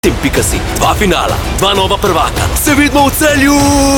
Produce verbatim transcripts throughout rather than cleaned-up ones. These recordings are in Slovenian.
Pikasi, dva finala, dva nova prvaka, se vidimo v Celju!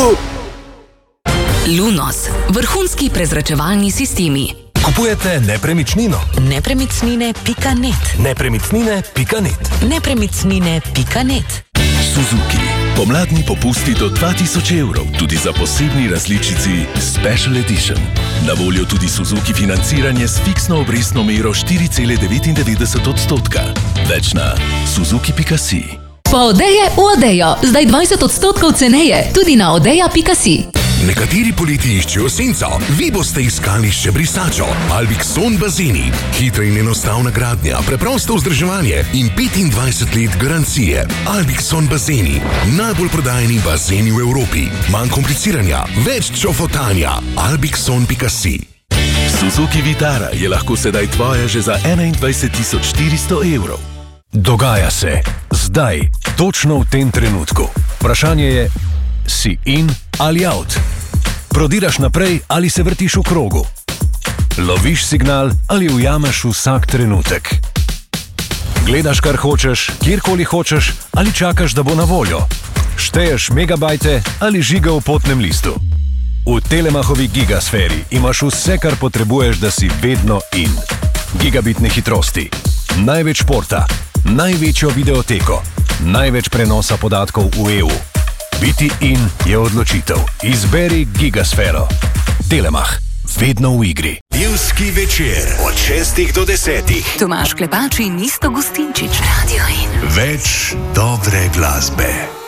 Lunos, vrhunski prezračevalni sistemi. Kupujete nepremičnino? Nepremičnine pika net. Nepremičnine pika net. Nepremičnine pika net. Suzuki. Pomladni popusti do dva tisoč evrov, tudi za posebni različici Special Edition. Na voljo tudi Suzuki financiranje s fiksno obrestno mero štiri cela devetindevetdeset odstotka. Več na suzuki pika si. Pa Odeje v Odejo, zdaj dvajset odstotkov ceneje, tudi na odeja pika si. Nekateri poleti iščejo senco, vi boste iskali še brisačo. Albixson bazeni. Hitra in enostavna gradnja, preprosto vzdrževanje in petindvajset let garancije. Albixson bazeni. Najbolj prodajeni bazeni v Evropi. Manj kompliciranja, več čofotanja. albixson pika si. Suzuki Vitara je lahko sedaj tvoja že za enaindvajset tisoč štiristo evrov. Dogaja se. Zdaj. Točno v tem trenutku. Vprašanje je, si in ali out? Prodiraš naprej ali se vrtiš v krogu? Loviš signal ali ujameš vsak trenutek? Gledaš, kar hočeš, kjerkoli hočeš ali čakaš, da bo na voljo? Šteješ megabajte ali žiga v potnem listu? V Telemachovi gigasferi imaš vse, kar potrebuješ, da si vedno in. Gigabitne hitrosti, največ športa, največjo videoteko, največ prenosa podatkov v E U. Biti in je odločitev. Izberi Gigasfero. Telemach. Vedno v igri. Pivski večer od šestih do desetih. Tomaž Klepač in Isto Gustinčič. Radio in. Več dobre glasbe.